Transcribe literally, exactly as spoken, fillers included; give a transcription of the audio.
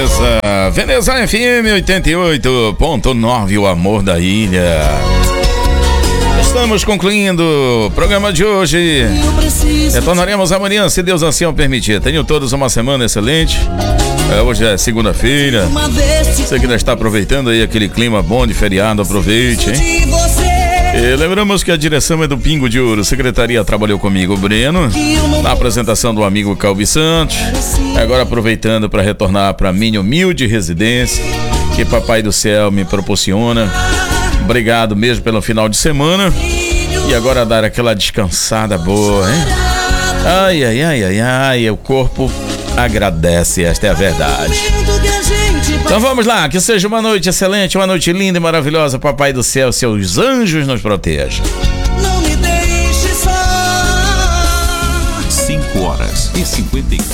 Veneza, Veneza F M oitenta e oito ponto nove, o amor da ilha. Estamos concluindo o programa de hoje. Retornaremos amanhã, se Deus assim o permitir. Tenham todos uma semana excelente. É, hoje é segunda-feira. Você que ainda está aproveitando aí aquele clima bom de feriado, aproveite, hein? E lembramos que a direção é do Pingo de Ouro. Secretaria trabalhou comigo, o Breno, na apresentação do amigo Calvi Santos. Agora aproveitando para retornar para minha humilde residência, que Papai do Céu me proporciona. Obrigado mesmo pelo final de semana. E agora dar aquela descansada boa, hein? Ai, ai, ai, ai, ai, o corpo agradece, esta é a verdade. Então vamos lá, que seja uma noite excelente, uma noite linda e maravilhosa. Papai do Céu, seus anjos nos protejam. Não me deixe só. cinco horas e cinquenta e